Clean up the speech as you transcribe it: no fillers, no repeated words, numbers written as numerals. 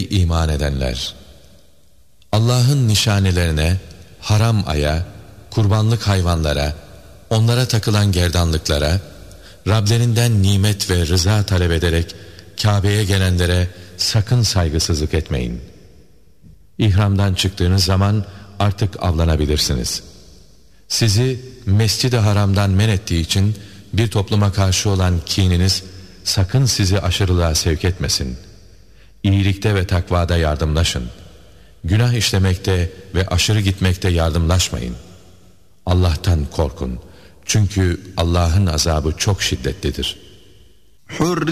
Ey iman edenler! Allah'ın nişanelerine, haram aya, kurbanlık hayvanlara, onlara takılan gerdanlıklara, Rablerinden nimet ve rıza talep ederek Kabe'ye gelenlere sakın saygısızlık etmeyin. İhramdan çıktığınız zaman artık avlanabilirsiniz. Sizi Mescid-i Haram'dan men ettiği için bir topluma karşı olan kininiz sakın sizi aşırılığa sevk etmesin. İyilikte ve takvada yardımlaşın. Günah işlemekte ve aşırı gitmekte yardımlaşmayın. Allah'tan korkun. Çünkü Allah'ın azabı çok şiddetlidir.